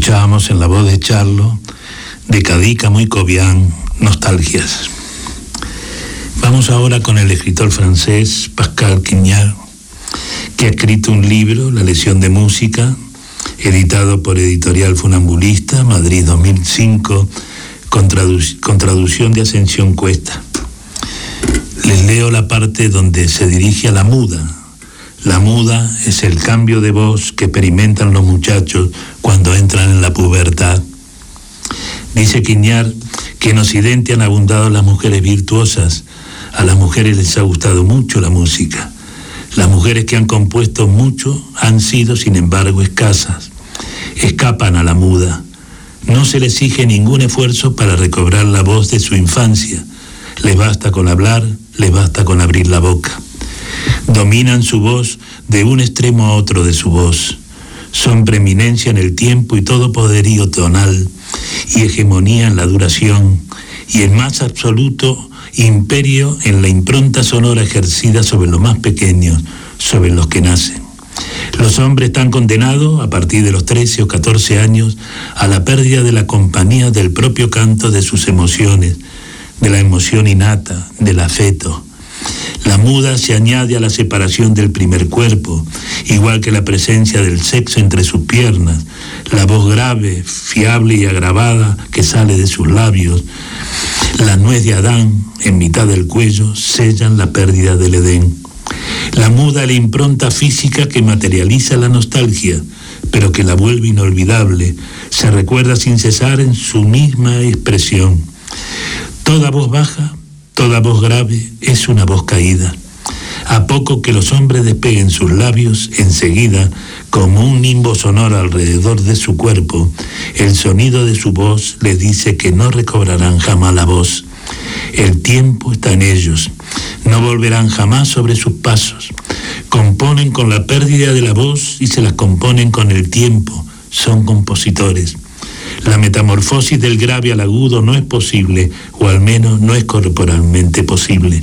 Escuchábamos en la voz de Charlo, de Cadícamo y Cobian, Nostalgias. Vamos ahora con el escritor francés Pascal Quignard, que ha escrito un libro, La lección de música, editado por Editorial Funambulista, Madrid 2005, con traducción de Ascensión Cuesta. Les leo la parte donde se dirige a la muda. La muda es el cambio de voz que experimentan los muchachos cuando entran en la pubertad. Dice Quignard que en Occidente han abundado las mujeres virtuosas. A las mujeres les ha gustado mucho la música. Las mujeres que han compuesto mucho han sido, sin embargo, escasas. Escapan a la muda. No se les exige ningún esfuerzo para recobrar la voz de su infancia. Les basta con hablar, les basta con abrir la boca. Dominan su voz de un extremo a otro de su voz. Son preeminencia en el tiempo y todo poderío tonal y hegemonía en la duración y el más absoluto imperio en la impronta sonora ejercida sobre los más pequeños, sobre los que nacen. Los hombres están condenados, a partir de los 13 o 14 años, a la pérdida de la compañía del propio canto de sus emociones, de la emoción innata, del afecto. La muda se añade a la separación del primer cuerpo, igual que la presencia del sexo entre sus piernas, la voz grave, fiable y agravada que sale de sus labios, la nuez de Adán en mitad del cuello sellan la pérdida del Edén. La muda es la impronta física que materializa la nostalgia, pero que la vuelve inolvidable, se recuerda sin cesar en su misma expresión. Toda voz baja, toda voz grave es una voz caída. A poco que los hombres despeguen sus labios, enseguida, como un nimbo sonoro alrededor de su cuerpo, el sonido de su voz les dice que no recobrarán jamás la voz. El tiempo está en ellos. No volverán jamás sobre sus pasos. Componen con la pérdida de la voz y se las componen con el tiempo. Son compositores. La metamorfosis del grave al agudo no es posible, o al menos no es corporalmente posible.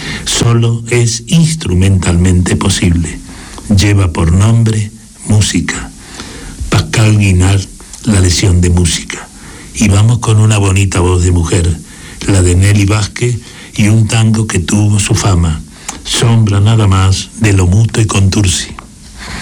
Solo es instrumentalmente posible. Lleva por nombre música. Pascal Quignard, La lección de música. Y vamos con una bonita voz de mujer, la de Nelly Vázquez, y un tango que tuvo su fama, Sombra nada más de Lomuto y Contursi.